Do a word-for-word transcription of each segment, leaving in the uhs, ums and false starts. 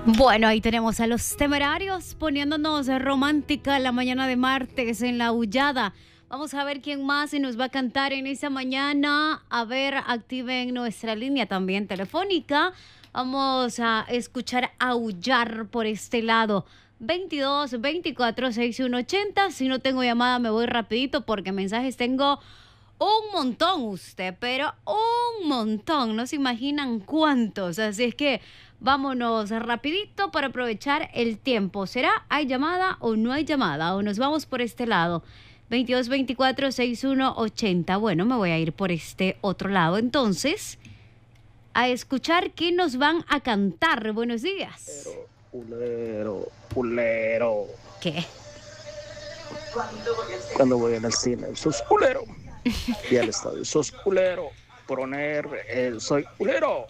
Bueno, ahí tenemos a los Temerarios poniéndonos romántica la mañana de martes en La Aullada. Vamos a ver quién más se nos va a cantar en esta mañana. A ver, activen nuestra línea también telefónica. Vamos a escuchar aullar por este lado. veintidós, veinticuatro, sesenta y uno ochenta. Si no tengo llamada me voy rapidito porque mensajes tengo un montón usted, pero un montón. No se imaginan cuántos. Así es que vámonos rapidito para aprovechar el tiempo. ¿Será hay llamada o no hay llamada? O nos vamos por este lado. veintidós, veinticuatro, sesenta y uno ochenta. Bueno, me voy a ir por este otro lado. Entonces, a escuchar qué nos van a cantar. Buenos días. Culero, culero. ¿Qué? Cuando voy al cine, sos culero. Y al estadio, sos culero. Poner el soy culero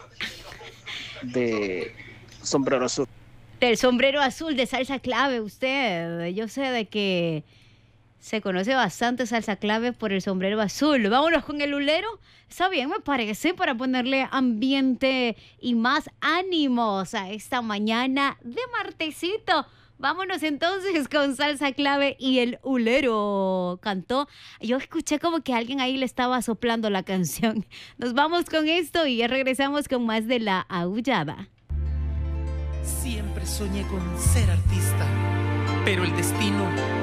de Sombrero Azul. Del Sombrero Azul de Salsa Clave, usted. Yo sé de que se conoce bastante Salsa Clave por el Sombrero Azul. Vámonos con el ulero. Está bien, me parece, para ponerle ambiente y más ánimos a esta mañana de martesito. Vámonos entonces con Salsa Clave y el ulero. Cantó. Yo escuché como que alguien ahí le estaba soplando la canción. Nos vamos con esto y ya regresamos con más de La Aullada. Siempre soñé con ser artista, pero el destino